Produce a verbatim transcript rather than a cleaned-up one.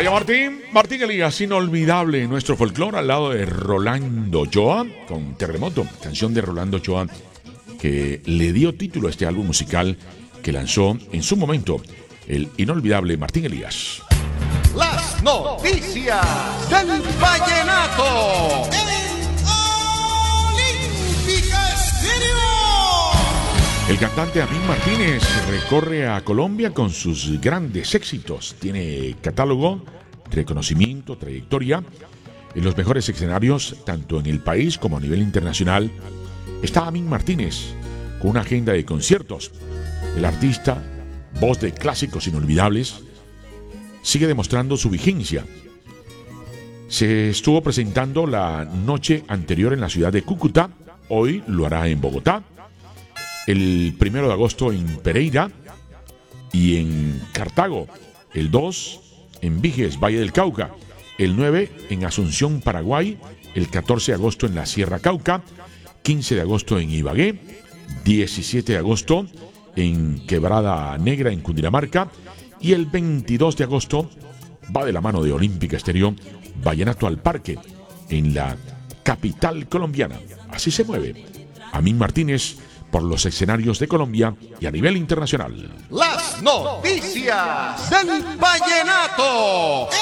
Vaya Martín, Martín Elías, inolvidable en nuestro folclore al lado de Rolando Ochoa con Terremoto, canción de Rolando Ochoa que le dio título a este álbum musical que lanzó en su momento el inolvidable Martín Elías. Las noticias del vallenato en Olímpica Estéreo. El cantante Amín Martínez recorre a Colombia con sus grandes éxitos. Tiene catálogo, reconocimiento, trayectoria en los mejores escenarios, tanto en el país como a nivel internacional. Está Amín Martínez con una agenda de conciertos. El artista, voz de clásicos inolvidables, sigue demostrando su vigencia. Se estuvo presentando la noche anterior en la ciudad de Cúcuta, hoy lo hará en Bogotá, el primero de agosto en Pereira y en Cartago, el dos en Viges, Valle del Cauca, el nueve en Asunción, Paraguay, el catorce de agosto en la Sierra Cauca, quince de agosto en Ibagué, diecisiete de agosto en Quebrada Negra en Cundinamarca y el veintidós de agosto va de la mano de Olímpica Estéreo, Vallenato al Parque en la capital colombiana. Así se mueve Amín Martínez por los escenarios de Colombia y a nivel internacional. Las noticias del vallenato